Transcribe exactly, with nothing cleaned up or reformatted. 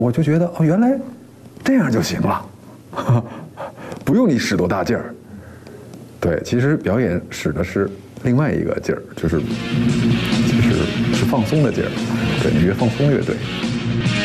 我就觉得哦，原来这样就行了，不用你使多大劲儿。对，其实表演使的是另外一个劲儿，就是其实是放松的劲儿。对，你越放松越对。